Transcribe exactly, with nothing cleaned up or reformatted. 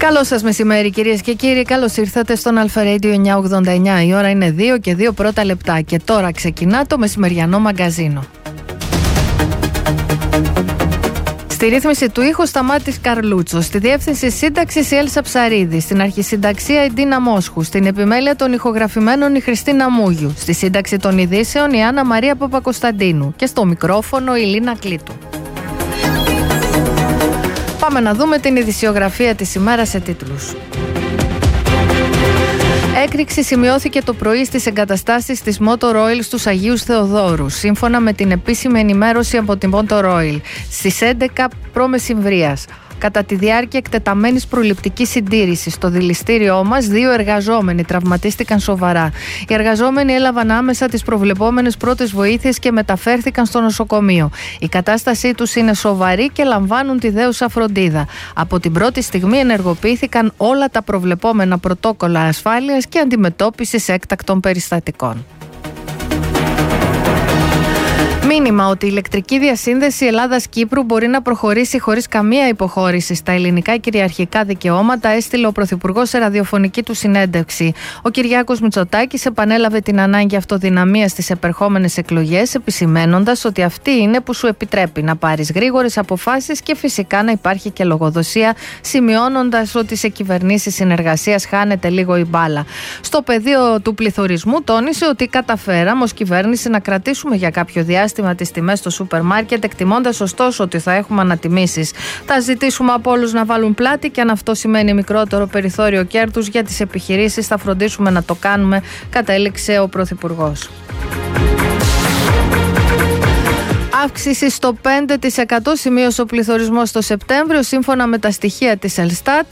Καλό σας μεσημέρι, κυρίες και κύριοι. Καλώς ήρθατε στον Αλφα Radio εννιακόσια ογδόντα εννιά. Η ώρα είναι δύο και δύο πρώτα λεπτά. Και τώρα ξεκινά το μεσημεριανό μαγκαζίνο. Στη ρύθμιση του ήχου Σταμάτης Καρλούτσος, στη διεύθυνση σύνταξης η Έλσα Ψαρίδη, στην αρχισυνταξία η Ντίνα Μόσχου, στην επιμέλεια των ηχογραφημένων η Χριστίνα Μούγιου, στη σύνταξη των ειδήσεων η Άννα Μαρία Παπακοσταντίνου και στο μικρόφωνο η Λίνα Κλήτου. Πάμε να δούμε την ειδησιογραφία της ημέρας σε τίτλους. Έκρηξη σημειώθηκε το πρωί στις εγκαταστάσεις της Motor Oil στους Αγίους Θεοδόρους, σύμφωνα με την επίσημη ενημέρωση από την Motor Oil, στις έντεκα π.μ. Κατά τη διάρκεια εκτεταμένης προληπτικής συντήρησης στο δηληστήριό μας, δύο εργαζόμενοι τραυματίστηκαν σοβαρά. Οι εργαζόμενοι έλαβαν άμεσα τις προβλεπόμενες πρώτες βοήθειες και μεταφέρθηκαν στο νοσοκομείο. Η κατάστασή τους είναι σοβαρή και λαμβάνουν τη δέουσα φροντίδα. Από την πρώτη στιγμή ενεργοποιήθηκαν όλα τα προβλεπόμενα πρωτόκολλα ασφάλειας και αντιμετώπισης έκτακτων περιστατικών. Μήνυμα ότι η ηλεκτρική διασύνδεση Ελλάδας-Κύπρου μπορεί να προχωρήσει χωρίς καμία υποχώρηση στα ελληνικά κυριαρχικά δικαιώματα, έστειλε ο Πρωθυπουργός σε ραδιοφωνική του συνέντευξη. Ο Κυριάκος Μητσοτάκης επανέλαβε την ανάγκη αυτοδυναμίας στις επερχόμενες εκλογές, επισημαίνοντας ότι αυτή είναι που σου επιτρέπει να πάρεις γρήγορες αποφάσεις και φυσικά να υπάρχει και λογοδοσία, σημειώνοντας ότι σε κυβερνήσεις συνεργασίας χάνεται λίγο η μπάλα. Στο πεδίο του πληθωρισμού τόνισε ότι καταφέραμε ως κυβέρνηση να κρατήσουμε για κάποιο διάστημα τις τιμές στο σούπερ μάρκετ, εκτιμώντας ωστόσο ότι θα έχουμε ανατιμήσεις. Θα ζητήσουμε από όλους να βάλουν πλάτη και αν αυτό σημαίνει μικρότερο περιθώριο κέρδους για τις επιχειρήσεις, θα φροντίσουμε να το κάνουμε, κατέληξε ο Πρωθυπουργός. Αύξηση στο πέντε τοις εκατό σημείωσε ο πληθωρισμός το Σεπτέμβριο, σύμφωνα με τα στοιχεία της Ελστάτ,